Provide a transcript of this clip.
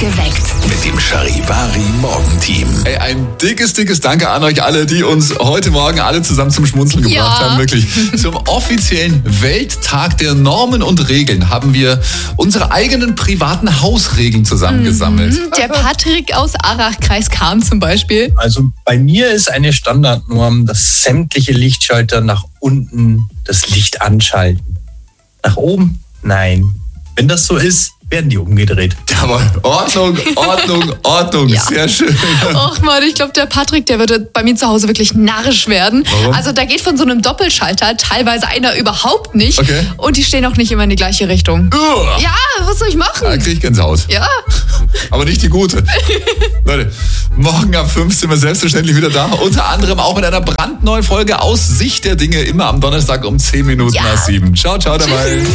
Geweckt. Mit dem Charivari-Morgenteam. Ey, ein dickes Danke an euch alle, die uns heute Morgen alle zusammen zum Schmunzeln gebracht haben. Wirklich. Zum offiziellen Welttag der Normen und Regeln haben wir unsere eigenen privaten Hausregeln zusammengesammelt. Der Patrick aus Arach, Kreis Cham zum Beispiel. Also bei mir ist eine Standardnorm, dass sämtliche Lichtschalter nach unten das Licht anschalten. Nach oben? Nein. Wenn das so ist, werden die umgedreht. Aber Ordnung. Ja. Sehr schön. Och Mann, ich glaube, der Patrick, der wird bei mir zu Hause wirklich narrisch werden. Warum? Also da geht von so einem Doppelschalter teilweise einer überhaupt nicht. Okay. Und die stehen auch nicht immer in die gleiche Richtung. Ja, was soll ich Da machen? krieg ich Gänsehaut. Ja. Aber nicht die gute. Leute, morgen ab 5 sind wir selbstverständlich wieder da. Unter anderem auch mit einer brandneuen Folge aus Sicht der Dinge. Immer am Donnerstag um 10 Minuten nach 7. Ciao dabei.